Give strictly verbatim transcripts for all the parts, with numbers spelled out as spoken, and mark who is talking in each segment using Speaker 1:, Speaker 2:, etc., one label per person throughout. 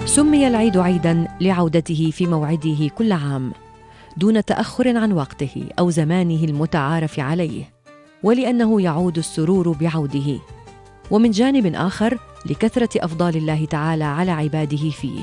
Speaker 1: سمي العيد عيداً لعودته في موعده كل عام دون تأخر عن وقته أو زمانه المتعارف عليه، ولأنه يعود السرور بعوده، ومن جانب آخر لكثرة أفضال الله تعالى على عباده فيه.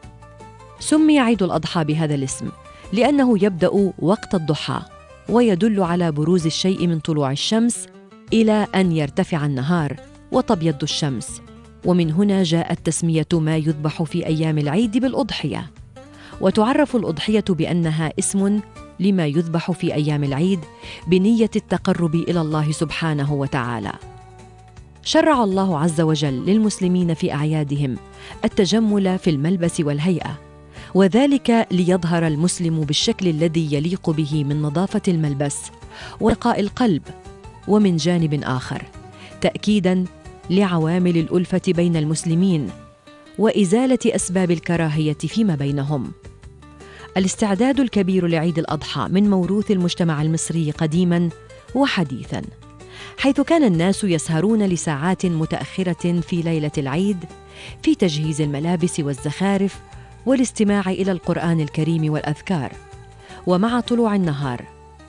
Speaker 1: سمي عيد الأضحى بهذا الاسم لأنه يبدأ وقت الضحى، ويدل على بروز الشيء من طلوع الشمس إلى أن يرتفع النهار وتبيض الشمس، ومن هنا جاءت تسمية ما يذبح في أيام العيد بالأضحية. وتعرف الأضحية بأنها اسم لما يذبح في أيام العيد بنية التقرب إلى الله سبحانه وتعالى. شرع الله عز وجل للمسلمين في أعيادهم التجمل في الملبس والهيئة، وذلك ليظهر المسلم بالشكل الذي يليق به من نظافة الملبس ونقاء القلب، ومن جانب آخر تأكيداً لعوامل الألفة بين المسلمين وإزالة أسباب الكراهية فيما بينهم. الاستعداد الكبير لعيد الأضحى من موروث المجتمع المصري قديماً وحديثاً، حيث كان الناس يسهرون لساعات متأخرة في ليلة العيد في تجهيز الملابس والزخارف والاستماع إلى القرآن الكريم والأذكار. ومع طلوع النهار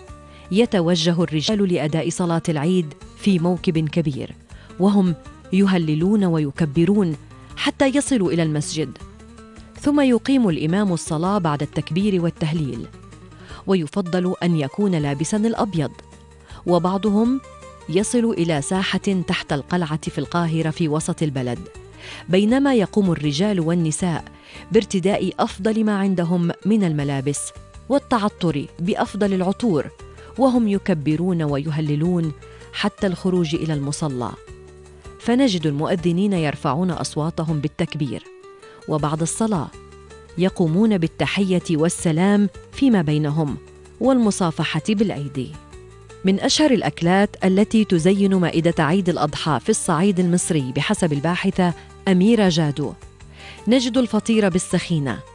Speaker 1: يتوجه الرجال لأداء صلاة العيد في موكب كبير، وهم يهللون ويكبرون حتى يصلوا إلى المسجد، ثم يقيم الإمام الصلاة بعد التكبير والتهليل، ويفضل أن يكون لابساً الأبيض. وبعضهم يصل إلى ساحة تحت القلعة في القاهرة في وسط البلد، بينما يقوم الرجال والنساء بارتداء أفضل ما عندهم من الملابس والتعطر بأفضل العطور، وهم يكبرون ويهللون حتى الخروج إلى المصلى. فنجد المؤذنين يرفعون أصواتهم بالتكبير، وبعد الصلاة يقومون بالتحية والسلام فيما بينهم والمصافحة بالأيدي. من أشهر الأكلات التي تزين مائدة عيد الأضحى في الصعيد المصري بحسب الباحثة أميرة جادو، نجد الفطير بالسخينة